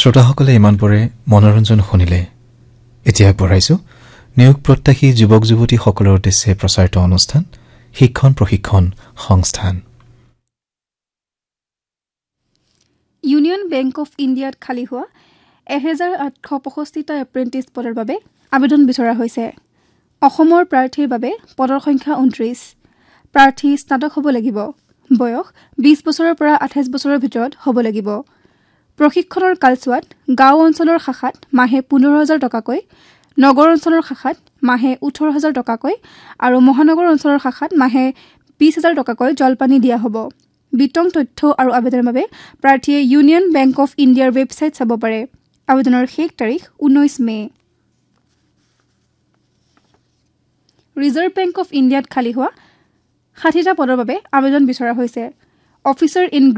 শ্ৰোতাসকলে ইমান পৰে মনোৰঞ্জন শুনিলে এতিয়া পঢ়াইছো নিয়োগ প্ৰত্যাশী যুৱক যুৱতীসকলৰ উদ্দেশ্যে প্ৰচাৰিত অনুষ্ঠান শিক্ষণ প্ৰশিক্ষণ সংস্থান ইউনিয়ন বেংক অফ ইণ্ডিয়াত খালী হোৱা 1865টা এপ্ৰেণ্টিছ পদৰ বাবে আবেদন বিচৰা হৈছে। অসমৰ প্ৰাৰ্থীৰ বাবে পদৰ সংখ্যা 29। প্ৰাৰ্থী স্নাতক হ'ব লাগিব। বয়স 20 বছৰৰ পৰা 28 বছৰৰ ভিতৰত হ'ব লাগিব। প্ৰশিক্ষণৰ কালচোৱাত গাঁও অঞ্চলৰ শাখাত মাহে 15,000 টকাকৈ, নগৰ অঞ্চলৰ শাখাত মাহে 18,000 টকাকৈ আৰু মহানগৰ অঞ্চলৰ শাখাত মাহে 20,000 টকাকৈ জলপানী দিয়া হ'ব। বিতং তথ্য আৰু আবেদনৰ বাবে প্ৰাৰ্থীয়ে ইউনিয়ন বেংক অফ ইণ্ডিয়াৰ ৱেবছাইট চাব পাৰে। আবেদনৰ শেষ তাৰিখ 19 মে। ৰিজাৰ্ভ বেংক অফ ইণ্ডিয়াত খালী হোৱা 60টা পদৰ বাবে আবেদন বিচৰা হৈছে। Officer in